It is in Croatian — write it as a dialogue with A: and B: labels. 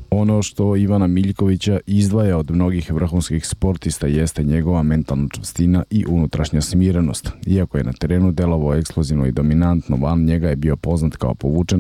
A: Ono što Ivana Miljkovića izdvaja od mnogih vrhunskih sportista jeste njegova mentalna čvrstina i unutrašnja smirenost. Iako je na terenu delovao eksplozivno i dominantno, van njega je bio poznat kao povučen,